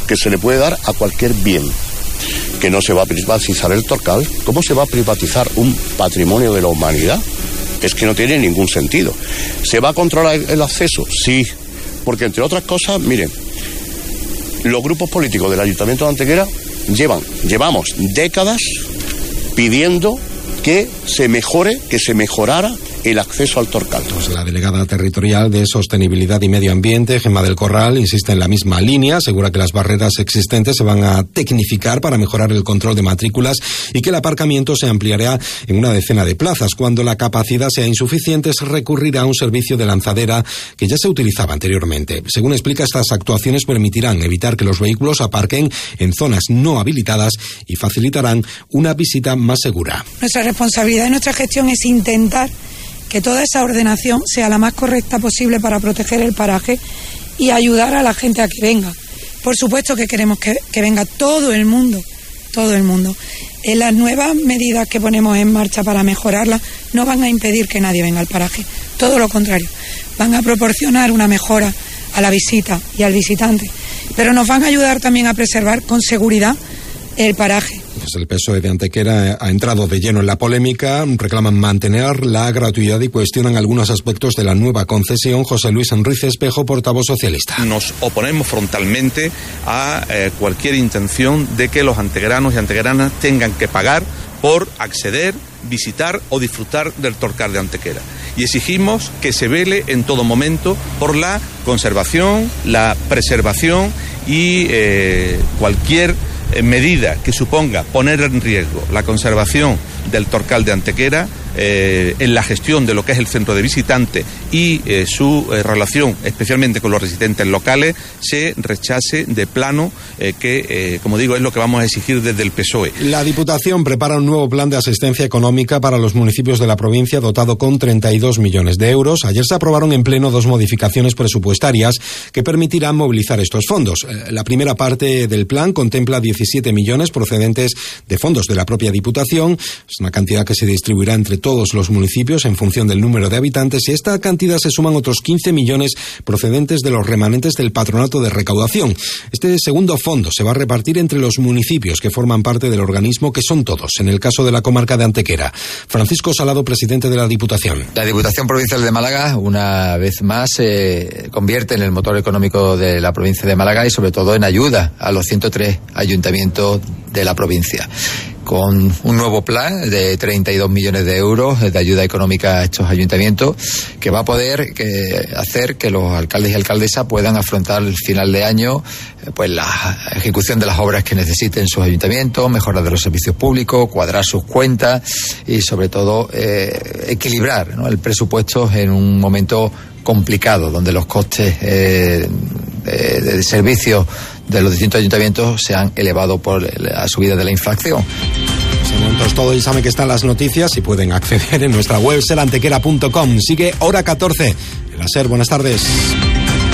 que se le puede dar a cualquier bien, que no se va a privatizar el Torcal. ¿Cómo se va a privatizar un patrimonio de la humanidad? Es que no tiene ningún sentido. ¿Se va a controlar el acceso? Sí, porque entre otras cosas, miren, los grupos políticos del Ayuntamiento de Antequera llevamos décadas pidiendo que se mejorara el acceso al Torcal. Pues la delegada territorial de Sostenibilidad y Medio Ambiente, Gemma del Corral, insiste en la misma línea, asegura que las barreras existentes se van a tecnificar para mejorar el control de matrículas y que el aparcamiento se ampliará en una decena de plazas. Cuando la capacidad sea insuficiente, se recurrirá a un servicio de lanzadera que ya se utilizaba anteriormente. Según explica, estas actuaciones permitirán evitar que los vehículos aparquen en zonas no habilitadas y facilitarán una visita más segura. Nuestra responsabilidad y nuestra gestión es intentar que toda esa ordenación sea la más correcta posible para proteger el paraje y ayudar a la gente a que venga. Por supuesto que queremos que venga todo el mundo. Las nuevas medidas que ponemos en marcha para mejorarlas no van a impedir que nadie venga al paraje, todo lo contrario, van a proporcionar una mejora a la visita y al visitante, pero nos van a ayudar también a preservar con seguridad el paraje. Pues el PSOE de Antequera ha entrado de lleno en la polémica, reclaman mantener la gratuidad y cuestionan algunos aspectos de la nueva concesión. José Luis Enrique Espejo, portavoz socialista. Nos oponemos frontalmente a cualquier intención de que los antequeranos y antequeranas tengan que pagar por acceder, visitar o disfrutar del Torcal de Antequera. Y exigimos que se vele en todo momento por la conservación, la preservación y cualquier medida que suponga poner en riesgo la conservación del Torcal de Antequera en la gestión de lo que es el centro de visitantes y su relación especialmente con los residentes locales, se rechace de plano, que como digo es lo que vamos a exigir desde el PSOE. La Diputación prepara un nuevo plan de asistencia económica para los municipios de la provincia dotado con 32 millones de euros. Ayer se aprobaron en pleno 2 modificaciones presupuestarias que permitirán movilizar estos fondos. La primera parte del plan contempla 17 millones procedentes de fondos de la propia Diputación. Es una cantidad que se distribuirá entre todos los municipios en función del número de habitantes, y a esta cantidad se suman otros 15 millones procedentes de los remanentes del Patronato de Recaudación. Este segundo fondo se va a repartir entre los municipios que forman parte del organismo, que son todos, en el caso de la comarca de Antequera. Francisco Salado, presidente de la Diputación. La Diputación Provincial de Málaga, una vez más, se convierte en el motor económico de la provincia de Málaga y sobre todo en ayuda a los 103 ayuntamientos de la provincia, con un nuevo plan de 32 millones de euros de ayuda económica a estos ayuntamientos, que va a poder hacer que los alcaldes y alcaldesas puedan afrontar el final de año pues la ejecución de las obras que necesiten sus ayuntamientos, mejora de los servicios públicos, cuadrar sus cuentas y sobre todo equilibrar, ¿no?, el presupuesto en un momento complicado donde los costes de servicios de los distintos ayuntamientos se han elevado por la subida de la inflación. En momentos todo, y saben que están las noticias y pueden acceder en nuestra web serantequera.com. Sigue Hora 14 en la SER. Buenas tardes.